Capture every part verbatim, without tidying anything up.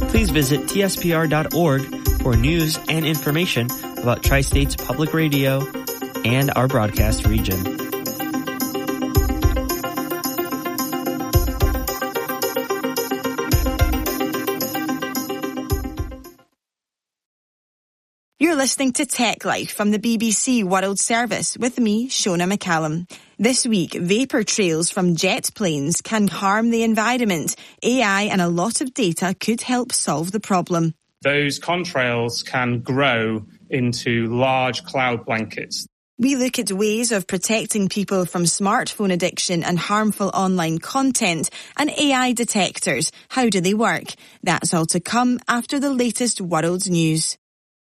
please visit T S P R dot org for news and information about Tri-State's Public Radio and our broadcast region. You're listening to Tech Life from the B B C World Service with me, Shona McCallum. This week, vapour trails from jet planes can harm the environment. A I and a lot of data could help solve the problem. Those contrails can grow into large cloud blankets. We look at ways of protecting people from smartphone addiction and harmful online content and A I detectors. How do they work? That's all to come after the latest world news.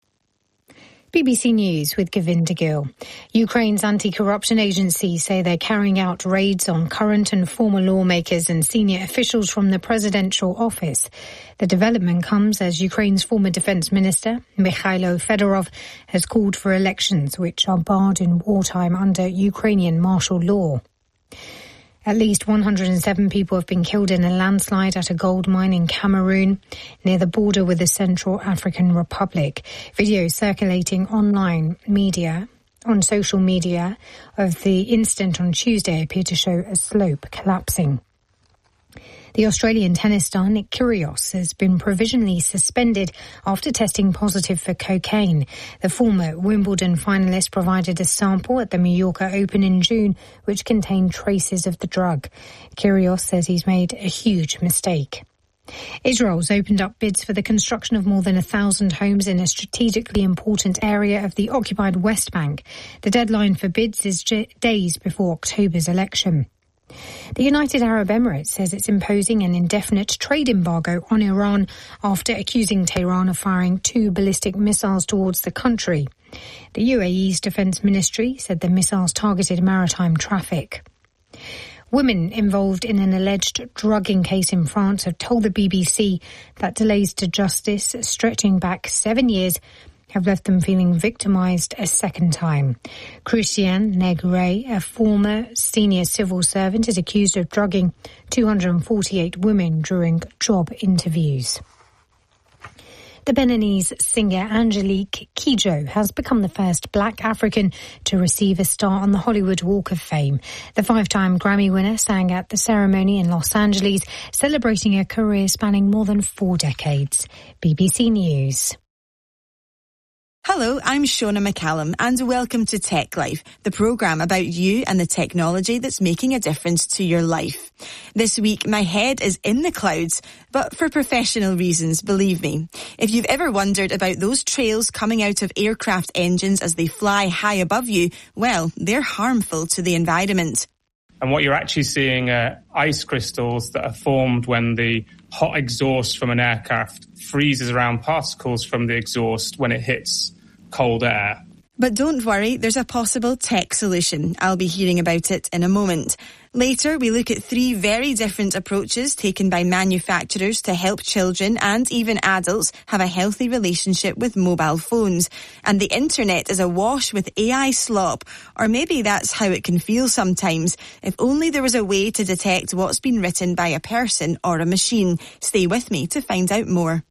B B C News with Govinda Gill. Ukraine's anti-corruption agencies say they're carrying out raids on current and former lawmakers and senior officials from the presidential office. The development comes as Ukraine's former defense minister, Mikhailo Fedorov, has called for elections which are barred in wartime under Ukrainian martial law. At least one hundred seven people have been killed in a landslide at a gold mine in Cameroon, near the border with the Central African Republic. Videos circulating online media, on social media, of the incident on Tuesday appear to show a slope collapsing. The Australian tennis star Nick Kyrgios has been provisionally suspended after testing positive for cocaine. The former Wimbledon finalist provided a sample at the Mallorca Open in June, which contained traces of the drug. Kyrgios says he's made a huge mistake. Israel's opened up bids for the construction of more than a thousand homes in a strategically important area of the occupied West Bank. The deadline for bids is j- days before October's election. The United Arab Emirates says it's imposing an indefinite trade embargo on Iran after accusing Tehran of firing two ballistic missiles towards the country. The U A E's Defence Ministry said the missiles targeted maritime traffic. Women involved in an alleged drugging case in France have told the B B C that delays to justice stretching back seven years have left them feeling victimised a second time. Christiane Negre, a former senior civil servant, is accused of drugging two hundred forty-eight women during job interviews. The Beninese singer Angelique Kidjo has become the first black African to receive a star on the Hollywood Walk of Fame. The five-time Grammy winner sang at the ceremony in Los Angeles, celebrating a career spanning more than four decades. B B C News. Hello, I'm Shona McCallum and welcome to Tech Life, the programme about you and the technology that's making a difference to your life. This week, my head is in the clouds, but for professional reasons, believe me. If you've ever wondered about those trails coming out of aircraft engines as they fly high above you, well, they're harmful to the environment. And what you're actually seeing are ice crystals that are formed when the hot exhaust from an aircraft freezes around particles from the exhaust when it hits cold air. But don't worry, there's a possible tech solution. I'll be hearing about it in a moment. Later, we look at three very different approaches taken by manufacturers to help children and even adults have a healthy relationship with mobile phones. And the internet is awash with A I slop, or maybe that's how it can feel sometimes. If only there was a way to detect what's been written by a person or a machine. Stay with me to find out more.